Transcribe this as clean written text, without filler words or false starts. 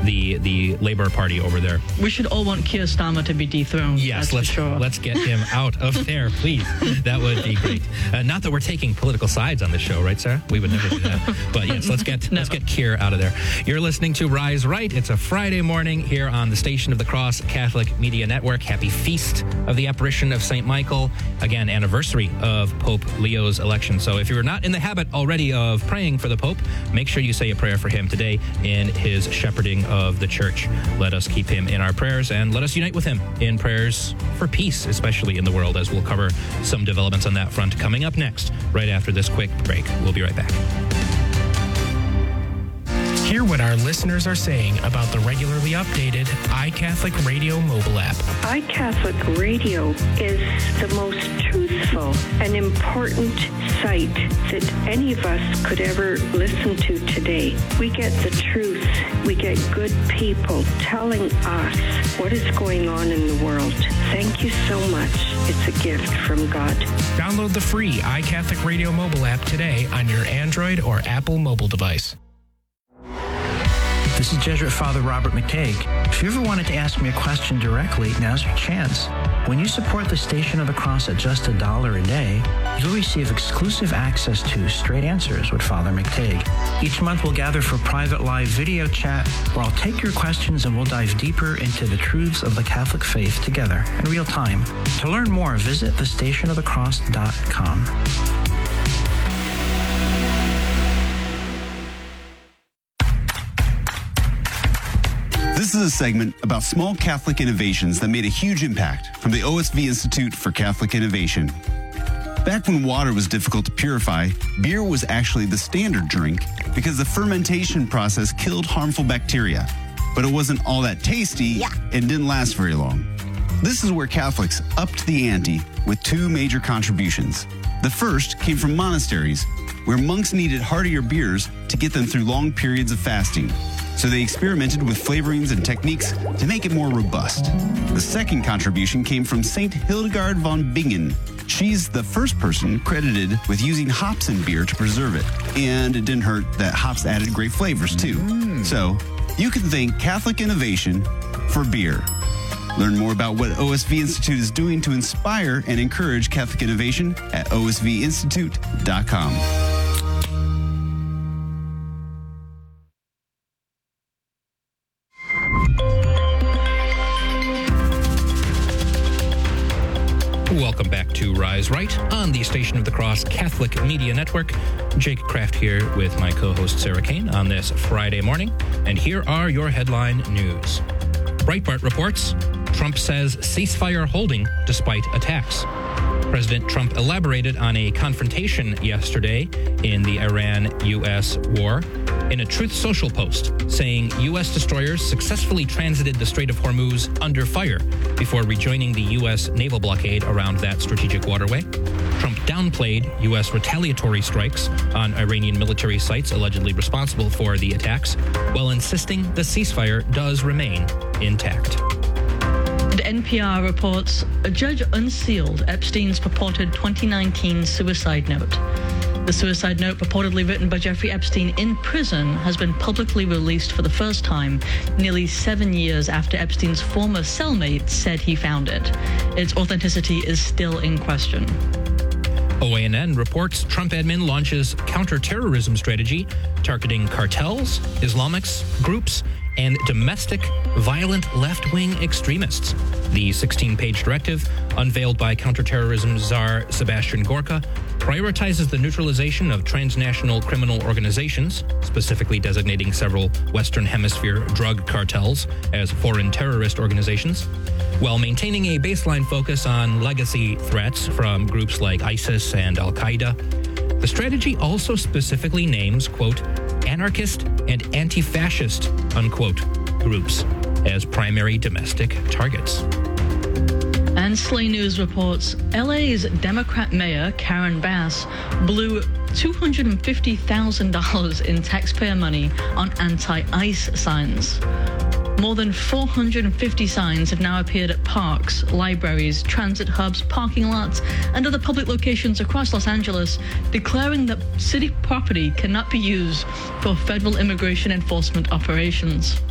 the Labour Party over there. We should all want Keir Starmer to be dethroned. Yes, let's get him out of there, please. That would be great. Not that we're taking political sides on this show, right, Sarah? We would never do that. But yes, let's get Keir out of there. You're listening to Rise Right. It's a Friday morning here on the Station of the Cross Catholic Media Network. Happy Feast of the Apparition of St. Michael. Again, anniversary of Pope Leo's election. So if you're not in the habit already of praying for the Pope, make sure you say a prayer for him today in his shepherding of the church. Let us keep him in our prayers and let us unite with him in prayers for peace, especially in the world, as we'll cover some developments on that front coming up next, right after this quick break. We'll be right back. Hear what our listeners are saying about the regularly updated iCatholic Radio mobile app. iCatholic Radio is the most truthful and important site that any of us could ever listen to today. We get the truth. We get good people telling us what is going on in the world. Thank you so much. It's a gift from God. Download the free iCatholic Radio mobile app today on your Android or Apple mobile device. This is Jesuit Father Robert McTague. If you ever wanted to ask me a question directly, now's your chance. When you support the Station of the Cross at just $1 a day, you'll receive exclusive access to Straight Answers with Father McTague. Each month we'll gather for private live video chat where I'll take your questions and we'll dive deeper into the truths of the Catholic faith together in real time. To learn more, visit thestationofthecross.com. This is a segment about small Catholic innovations that made a huge impact from the OSV Institute for Catholic Innovation. Back when water was difficult to purify, beer was actually the standard drink because the fermentation process killed harmful bacteria. But it wasn't all that tasty and didn't last very long. This is where Catholics upped the ante with two major contributions. The first came from monasteries, where monks needed heartier beers to get them through long periods of fasting. So they experimented with flavorings and techniques to make it more robust. The second contribution came from St. Hildegard von Bingen. She's the first person credited with using hops in beer to preserve it. And it didn't hurt that hops added great flavors too. So you can thank Catholic innovation for beer. Learn more about what OSV Institute is doing to inspire and encourage Catholic innovation at osvinstitute.com. Welcome back to Rise Right on the Station of the Cross Catholic Media Network. Jake Kraft here with my co-host Sarah Kane on this Friday morning. And here are your headline news. Breitbart reports, Trump says ceasefire holding despite attacks. President Trump elaborated on a confrontation yesterday in the Iran-U.S. war in a Truth Social post, saying U.S. destroyers successfully transited the Strait of Hormuz under fire before rejoining the U.S. naval blockade around that strategic waterway. Trump downplayed U.S. retaliatory strikes on Iranian military sites allegedly responsible for the attacks, while insisting the ceasefire does remain intact. And NPR reports a judge unsealed Epstein's purported 2019 suicide note. The suicide note, purportedly written by Jeffrey Epstein in prison, has been publicly released for the first time nearly 7 years after Epstein's former cellmate said he found it. Its authenticity is still in question. OANN reports Trump admin launches counterterrorism strategy targeting cartels, Islamics, groups, and domestic violent left-wing extremists. The 16-page directive, unveiled by counterterrorism czar Sebastian Gorka, prioritizes the neutralization of transnational criminal organizations, specifically designating several Western Hemisphere drug cartels as foreign terrorist organizations, while maintaining a baseline focus on legacy threats from groups like ISIS and Al-Qaeda. The strategy also specifically names, quote, anarchist and anti-fascist, unquote, groups as primary domestic targets. And Slay News reports LA's Democrat mayor, Karen Bass, blew $250,000 in taxpayer money on anti-ICE signs. More than 450 signs have now appeared at parks, libraries, transit hubs, parking lots, and other public locations across Los Angeles, declaring that city property cannot be used for federal immigration enforcement operations.